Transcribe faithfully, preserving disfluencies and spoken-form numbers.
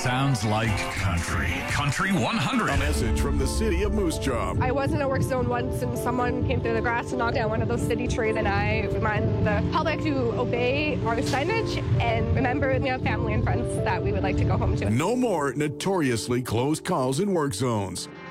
sounds like country. Country one hundred. A message from the city of Moose Jaw. I was in a work zone once and someone came through the grass and knocked down one of those city trees, and I remind the public to obey our signage and remember we have family and friends that we would like to go home to. No more notoriously close calls in work zones.